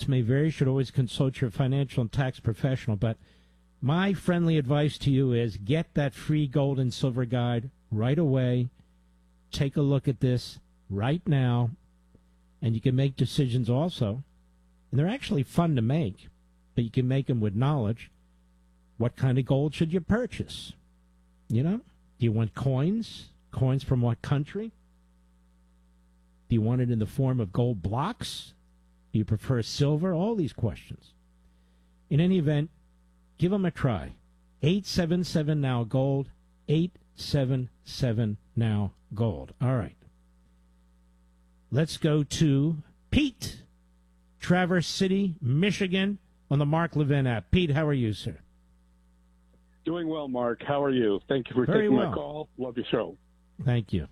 rates may vary. You should always consult your financial and tax professional. But my friendly advice to you is get that free gold and silver guide right away. Take a look at this right now, and you can make decisions also. And they're actually fun to make, but you can make them with knowledge. What kind of gold should you purchase? You know, do you want coins? Coins from what country? Do you want it in the form of gold blocks? Do you prefer silver? All these questions. In any event, give them a try. 877-NOW-GOLD, 877-NOW-GOLD. All right. Let's go to Pete, Traverse City, Michigan, on the Mark Levin app. Pete, how are you, sir? Doing well, Mark. How are you? Thank you for taking my call. Love your show. Thank you.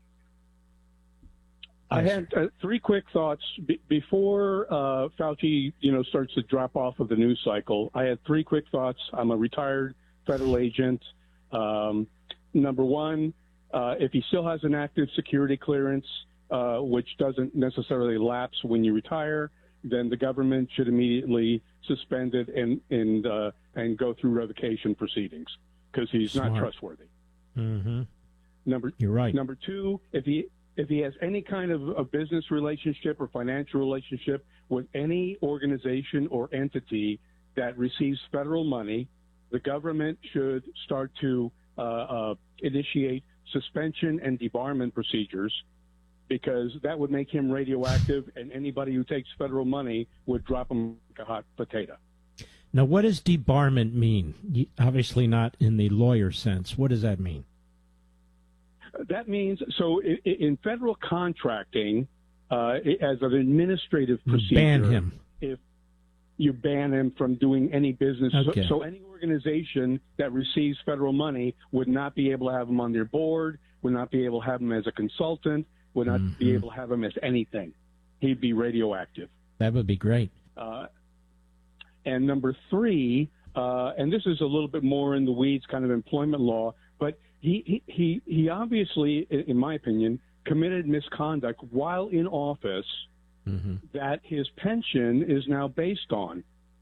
I had three quick thoughts before Fauci, starts to drop off of the news cycle. I had three quick thoughts. I'm a retired federal agent. Number one, if he still has an active security clearance, which doesn't necessarily lapse when you retire, then the government should immediately suspend it and go through revocation proceedings because he's not trustworthy. Mm-hmm. You're right. Number two, if he has any kind of a business relationship or financial relationship with any organization or entity that receives federal money, the government should start to initiate suspension and debarment procedures, because that would make him radioactive, and anybody who takes federal money would drop him like a hot potato. Now, what does debarment mean? Obviously not in the lawyer sense. What does that mean? That means, so in federal contracting, as an administrative procedure, ban him. If you ban him from doing any business. Okay. So any organization that receives federal money would not be able to have him on their board, would not be able to have him as a consultant, would not be able to have him as anything. He'd be radioactive. That would be great. And number three, and this is a little bit more in the weeds, kind of employment law, but he obviously, in my opinion, committed misconduct while in office that his pension is now based on.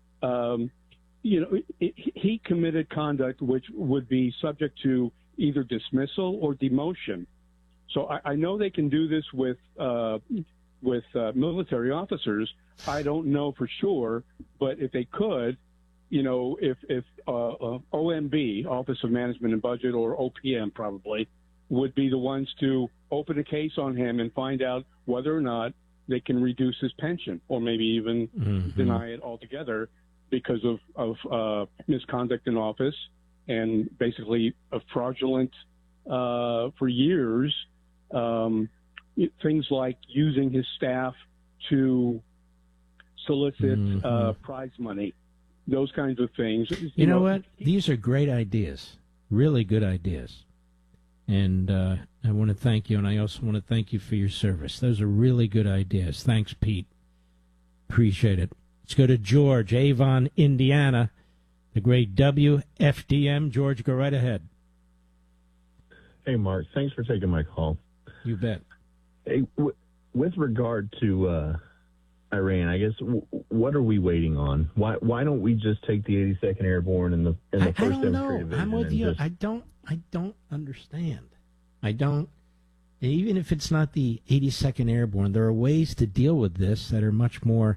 He committed conduct which would be subject to either dismissal or demotion. So I know they can do this with military officers. I don't know for sure, but if they could, if OMB, Office of Management and Budget, or OPM probably, would be the ones to open a case on him and find out whether or not they can reduce his pension or maybe even deny it altogether because of misconduct in office and basically a fraudulent for years. Things like using his staff to solicit prize money, those kinds of things. You know what? These are great ideas, really good ideas. And I want to thank you, and I also want to thank you for your service. Those are really good ideas. Thanks, Pete. Appreciate it. Let's go to George, Avon, Indiana, the great WFDM. George, go right ahead. Hey, Mark. Thanks for taking my call. You bet. Hey, with regard to Iran, I guess, what are we waiting on? Why don't we just take the 82nd Airborne in the First Infantry Division? I'm with you. I don't understand. I don't. Even if it's not the 82nd Airborne, there are ways to deal with this that are much more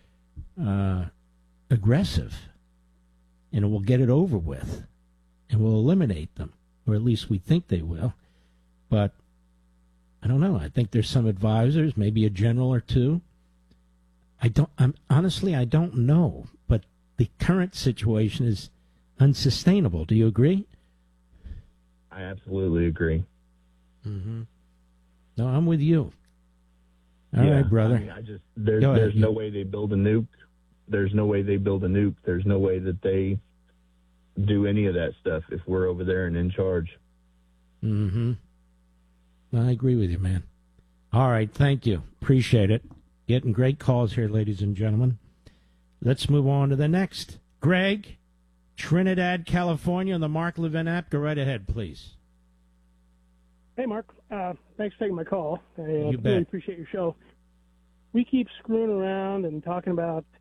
aggressive, and we'll get it over with, and we'll eliminate them, or at least we think they will. But I don't know. I think there's some advisors, maybe a general or two. Honestly, I don't know. But the current situation is unsustainable. Do you agree? I absolutely agree. Mm-hmm. No, I'm with you. All right, brother. I mean, there's no way they build a nuke. There's no way they build a nuke. There's no way that they do any of that stuff if we're over there and in charge. Mm-hmm. I agree with you, man. All right, thank you. Appreciate it. Getting great calls here, ladies and gentlemen. Let's move on to the next. Greg, Trinidad, California, on the Mark Levin app. Go right ahead, please. Hey, Mark. Thanks for taking my call. I You bet. really appreciate your show. We keep screwing around and talking about